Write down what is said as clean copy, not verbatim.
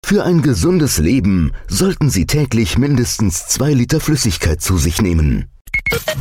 Für ein gesundes Leben sollten Sie täglich mindestens 2 Liter Flüssigkeit zu sich nehmen.